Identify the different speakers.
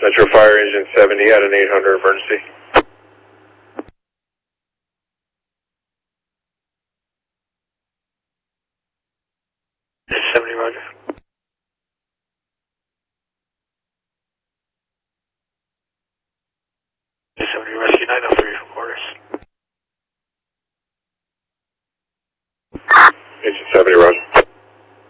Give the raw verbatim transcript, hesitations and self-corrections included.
Speaker 1: Metro Fire Engine seventy at an eight hundred emergency.
Speaker 2: seventy, roger.